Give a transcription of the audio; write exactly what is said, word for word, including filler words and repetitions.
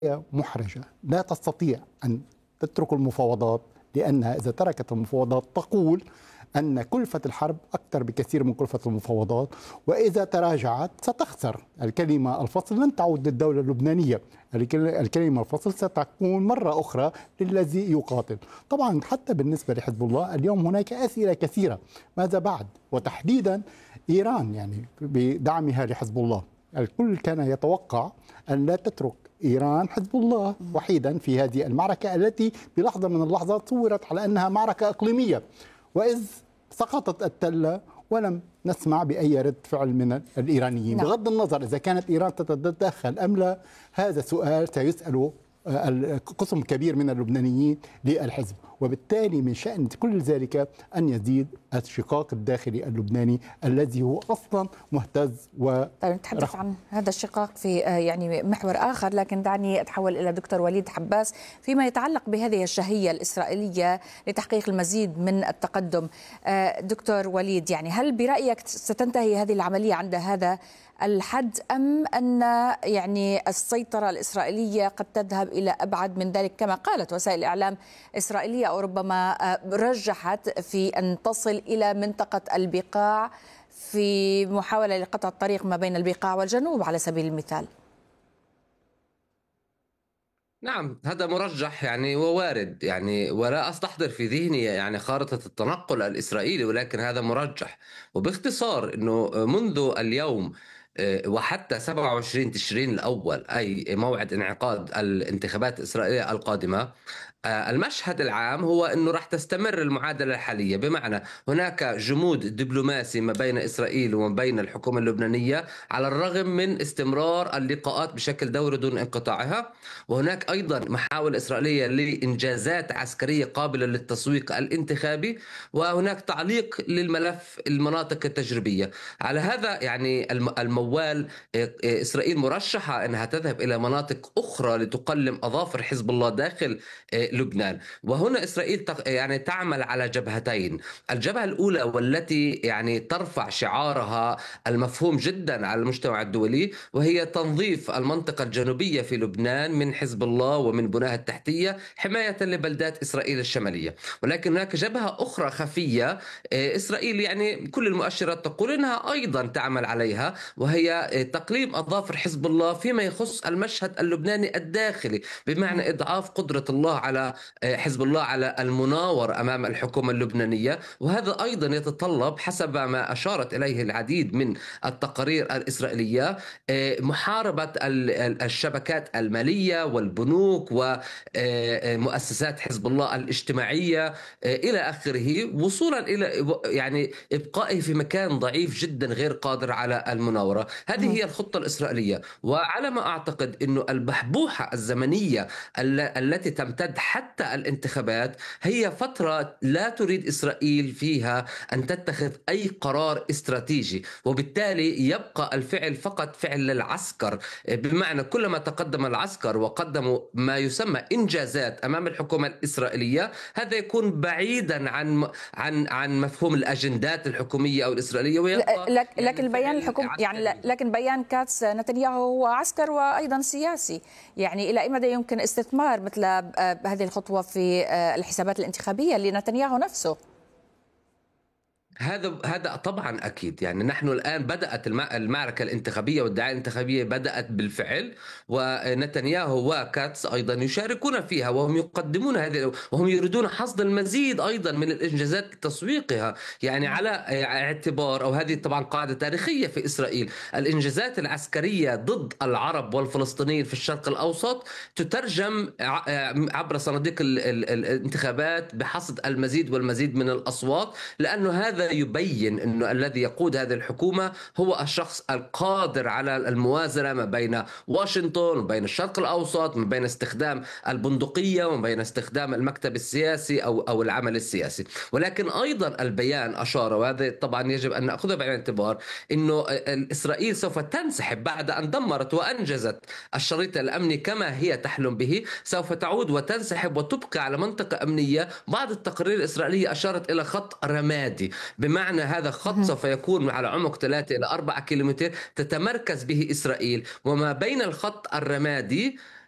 محرجة، لا تستطيع أن تترك المفاوضات، لأنها إذا تركت المفاوضات تقول أن كلفة الحرب أكثر بكثير من كلفة المفاوضات، وإذا تراجعت ستخسر. الكلمة الفصل لن تعود للدولة اللبنانية، الكلمة الفصل ستكون مرة أخرى للذي يقاتل. طبعا حتى بالنسبة لحزب الله اليوم هناك أسئلة كثيرة، ماذا بعد؟ وتحديدا إيران يعني بدعمها لحزب الله. الكل كان يتوقع أن لا تترك إيران حزب الله وحيدا في هذه المعركة التي بلحظة من اللحظات صورت على أنها معركة إقليمية، وإذ سقطت التلة ولم نسمع بأي رد فعل من الإيرانيين. نعم. بغض النظر إذا كانت إيران تتدخل أم لا، هذا سؤال سيسأله قسم كبير من اللبنانيين للحزب، وبالتالي من شأن كل ذلك أن يزيد الشقاق الداخلي اللبناني الذي هو أصلا مهتز. و طيب نتحدث عن هذا الشقاق في يعني محور آخر، لكن دعني أتحول إلى دكتور وليد حباس فيما يتعلق بهذه الشهية الإسرائيلية لتحقيق المزيد من التقدم. دكتور وليد، يعني هل برأيك ستنتهي هذه العملية عند هذا الحد، أم أن يعني السيطرة الإسرائيلية قد تذهب إلى أبعد من ذلك كما قالت وسائل الإعلام إسرائيلية، أو ربما رجحت في أن تصل إلى منطقة البقاع في محاولة لقطع الطريق ما بين البقاع والجنوب على سبيل المثال؟ نعم، هذا مرجح يعني ووارد، يعني ولا أستحضر في ذهني يعني خارطة التنقل الإسرائيلي، ولكن هذا مرجح. وباختصار أنه منذ اليوم وحتى سبعة وعشرين تشرين الأول، أي موعد انعقاد الانتخابات الإسرائيلية القادمة، المشهد العام هو أنه راح تستمر المعادلة الحالية، بمعنى هناك جمود دبلوماسي ما بين إسرائيل وما بين الحكومة اللبنانية على الرغم من استمرار اللقاءات بشكل دوري دون انقطاعها، وهناك أيضا محاولة إسرائيلية لإنجازات عسكرية قابلة للتسويق الانتخابي، وهناك تعليق للملف المناطق التجريبية. على هذا يعني الموال إسرائيل مرشحة أنها تذهب إلى مناطق أخرى لتقلم أظافر حزب الله داخل لبنان. وهنا إسرائيل يعني تعمل على جبهتين. الجبهة الأولى والتي يعني ترفع شعارها المفهوم جدا على المجتمع الدولي، وهي تنظيف المنطقة الجنوبية في لبنان من حزب الله ومن بناها التحتية حماية لبلدات إسرائيل الشمالية. ولكن هناك جبهة أخرى خفية إسرائيل يعني كل المؤشرات تقول أنها أيضا تعمل عليها، وهي تقليم أظافر حزب الله فيما يخص المشهد اللبناني الداخلي، بمعنى إضعاف قدرة الله على حزب الله على المناور أمام الحكومة اللبنانية. وهذا أيضا يتطلب حسب ما أشارت إليه العديد من التقارير الإسرائيلية محاربة الشبكات المالية والبنوك ومؤسسات حزب الله الاجتماعية إلى آخره، وصولا إلى يعني إبقائه في مكان ضعيف جدا غير قادر على المناورة. هذه هي الخطة الإسرائيلية. وعلى ما أعتقد أنه البحبوحة الزمنية التي تمتد حتى الانتخابات هي فترة لا تريد إسرائيل فيها أن تتخذ أي قرار استراتيجي، وبالتالي يبقى الفعل فقط فعل للعسكر، بمعنى كلما تقدم العسكر وقدموا ما يسمى إنجازات أمام الحكومة الإسرائيلية، هذا يكون بعيدا عن عن عن مفهوم الأجندات الحكومية أو الإسرائيلية. لكن يعني البيان الحكومي يعني لكن بيان كاتس نتنياهو هو عسكر وأيضا سياسي، يعني إلى أي مدى يمكن استثمار مثل هذه الخطوة في الحسابات الانتخابية لنتنياهو نفسه؟ هذا هذا طبعا اكيد. يعني نحن الان بدات المعركه الانتخابيه والدعايه الانتخابيه بدات بالفعل، ونتنياهو وكاتس ايضا يشاركون فيها، وهم يقدمون هذه وهم يريدون حصد المزيد ايضا من الانجازات لتسويقها، يعني على اعتبار او هذه طبعا قاعده تاريخيه في اسرائيل، الانجازات العسكريه ضد العرب والفلسطينيين في الشرق الاوسط تترجم عبر صناديق الانتخابات بحصد المزيد والمزيد من الاصوات، لانه هذا يبين أنه الذي يقود هذه الحكومة هو الشخص القادر على الموازنة ما بين واشنطن وبين الشرق الأوسط، ما بين استخدام البندقية وما بين استخدام المكتب السياسي أو أو العمل السياسي. ولكن أيضا البيان أشار، وهذا طبعا يجب أن نأخذه بعين الاعتبار، أنه إسرائيل سوف تنسحب بعد أن دمرت وأنجزت الشريط الأمني كما هي تحلم به، سوف تعود وتنسحب وتبقى على منطقة أمنية. بعض التقارير الإسرائيلية أشارت إلى خط رمادي، بمعنى هذا خط سوف يكون على عمق ثلاثة إلى أربعة كيلومتر تتمركز به إسرائيل، وما بين الخط الرمادي